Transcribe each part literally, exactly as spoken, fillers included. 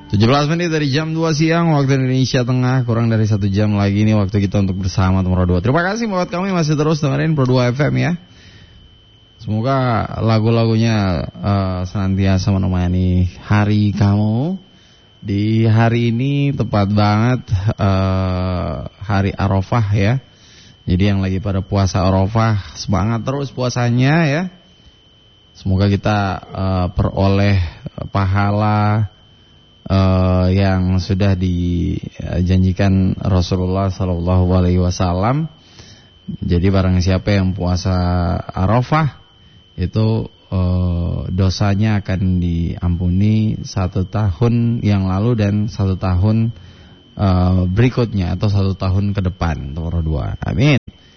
tujuh belas menit dari jam dua siang waktu Indonesia Tengah. Kurang dari satu jam lagi nih waktu kita untuk bersama Pro dua. Terima kasih buat kami masih terus dengerin Pro dua F M ya. Semoga lagu-lagunya uh, senantiasa menemani hari kamu. Di hari ini tepat banget uh, hari Arafah ya. Jadi yang lagi pada puasa Arafah, semangat terus puasanya ya. Semoga kita uh, peroleh pahala Uh, yang sudah dijanjikan Rasulullah Sallallahu Alaihi Wasallam. Jadi barang siapa yang puasa Arafah itu uh, dosanya akan diampuni satu tahun yang lalu dan satu tahun uh, berikutnya atau satu tahun ke depan. Nomor dua. Amin.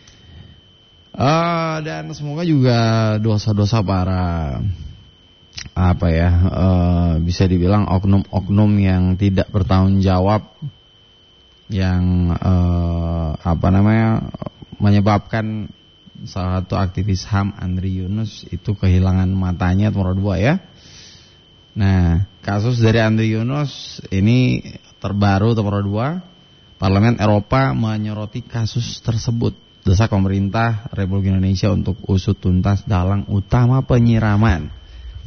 Uh, dan semoga juga dosa-dosa para apa ya uh, bisa dibilang oknum-oknum yang tidak bertanggung jawab yang uh, apa namanya menyebabkan salah satu aktivis H A M Andri Yunus itu kehilangan matanya nomor dua ya. Nah, kasus dari Andri Yunus ini terbaru nomor dua. Parlemen Eropa menyoroti kasus tersebut. Desak pemerintah Republik Indonesia untuk usut tuntas dalang utama penyiraman.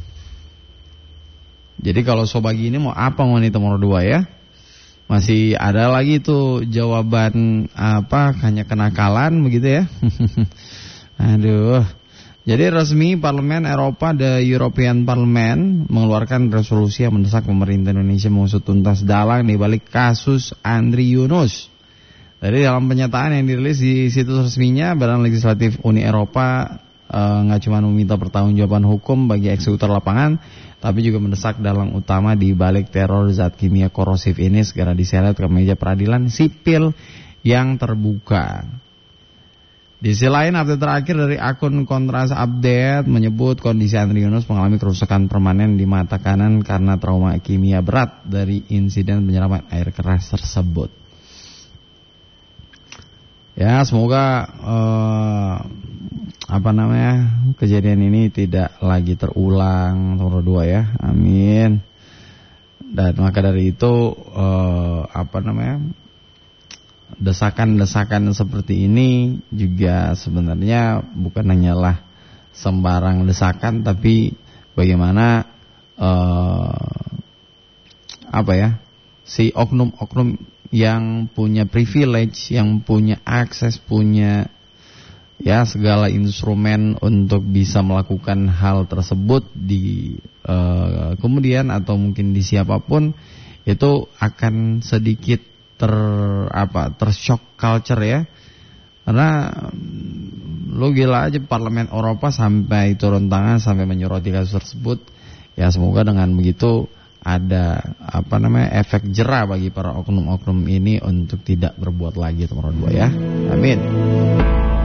Jadi kalau sobat gini mau apa wanita nomor dua ya? Masih ada lagi tuh jawaban apa hanya kenakalan begitu ya? Aduh. Jadi resmi Parlemen Eropa, the European Parliament mengeluarkan resolusi yang mendesak pemerintah Indonesia mengusut tuntas dalang di balik kasus Andri Yunus. Jadi dalam pernyataan yang dirilis di situs resminya, Badan Legislatif Uni Eropa nggak uh, cuma meminta pertanggungjawaban hukum bagi eksekutor lapangan, tapi juga mendesak dalang utama di balik teror zat kimia korosif ini segera diseret ke meja peradilan sipil yang terbuka. Di sisi lain, update terakhir dari akun Kontras Update menyebut kondisi Andri Yunus mengalami kerusakan permanen di mata kanan karena trauma kimia berat dari insiden penyiraman air keras tersebut. Ya, semoga uh, apa namanya kejadian ini tidak lagi terulang nomor dua ya, amin. Dan maka dari itu uh, apa namanya desakan-desakan seperti ini juga sebenarnya bukan hanyalah sembarang desakan, tapi bagaimana uh, apa ya si oknum-oknum yang punya privilege, yang punya akses, punya ya segala instrumen untuk bisa melakukan hal tersebut di uh, kemudian atau mungkin di siapapun itu akan sedikit ter apa tershock culture ya. Karena lo gila aja Parlemen Eropa sampai turun tangan sampai menyoroti kasus tersebut. Ya semoga dengan begitu ada apa namanya efek jera bagi para oknum-oknum ini untuk tidak berbuat lagi nomor dua ya. Amin.